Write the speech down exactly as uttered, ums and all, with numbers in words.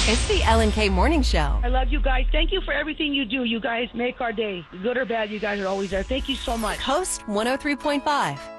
It's the Ellen K Morning Show. I love you guys. Thank you for everything you do. You guys make our day. Good or bad, you guys are always there. Thank you so much. Coast one oh three point five.